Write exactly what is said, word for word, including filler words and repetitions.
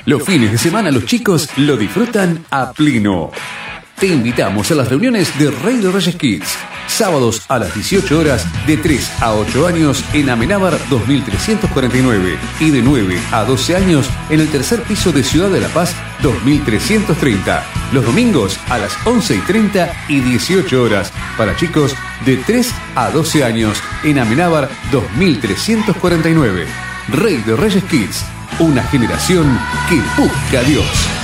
Los fines de semana los chicos lo disfrutan a pleno. Te invitamos a las reuniones de Rey de Reyes Kids. Sábados a las dieciocho horas de tres a ocho años en Amenábar dos mil trescientos cuarenta y nueve y de nueve a doce años en el tercer piso de Ciudad de la Paz dos mil trescientos treinta. Los domingos a las once y treinta y dieciocho horas para chicos de tres a doce años en Amenábar dos mil trescientos cuarenta y nueve. Rey de Reyes Kids, una generación que busca a Dios.